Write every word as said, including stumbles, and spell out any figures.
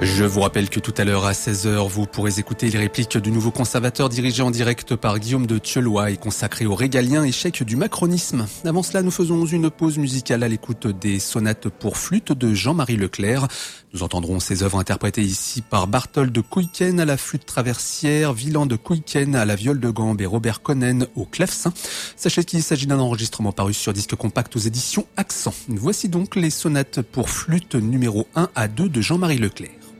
Je vous rappelle que tout à l'heure à seize heures, vous pourrez écouter les répliques du nouveau conservateur dirigé en direct par Guillaume de Thieulois et consacré au régalien échec du macronisme. Avant cela, nous faisons une pause musicale à l'écoute des sonates pour flûte de Jean-Marie Leclerc. Nous entendrons ces œuvres interprétées ici par Barthold de Kuijken à la flûte traversière, Wieland de Kuijken à la viole de gambe et Robert Konen au clavecin. Sachez qu'il s'agit d'un enregistrement paru sur disque compact aux éditions Accent. Voici donc les sonates pour flûte numéro un à deux de Jean-Marie Leclerc.